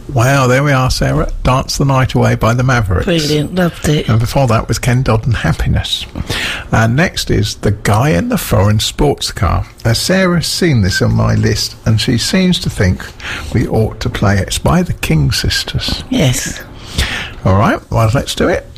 Wow, there we are, Sarah. Dance the Night Away by the Mavericks. Brilliant, loved it. And before that was Ken Dodd and Happiness. And next is The Guy in the Foreign Sports Car. Now, Sarah's seen this on my list, and she seems to think we ought to play it. It's by the King Sisters. Yes. All right, well, let's do it.